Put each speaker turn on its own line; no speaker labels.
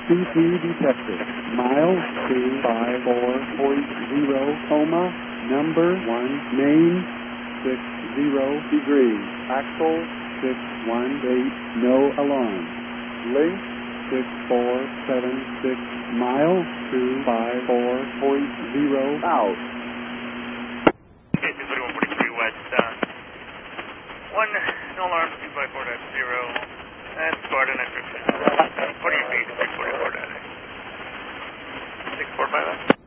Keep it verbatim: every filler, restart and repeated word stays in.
C P detected. Miles two five four point zero, coma, number one, main, six zero degrees, axle, six one eight, no alarm. Link, six four seven six, mile, two five four point zero, out.
Okay, two forty-one forty-three west, uh, one, no alarm, two five four dash zero, and coordinate, forty-eight feet, six forty-four dash six four five.